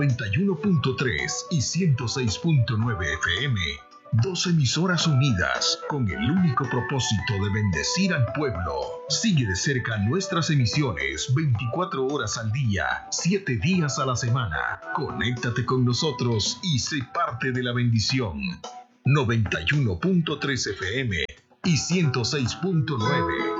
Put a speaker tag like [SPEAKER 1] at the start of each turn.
[SPEAKER 1] 91.3 y 106.9 FM. Dos emisoras unidas con el único propósito de bendecir al pueblo. Sigue de cerca nuestras emisiones 24 horas al día, 7 días a la semana. Conéctate con nosotros y sé parte de la bendición. 91.3 FM y 106.9.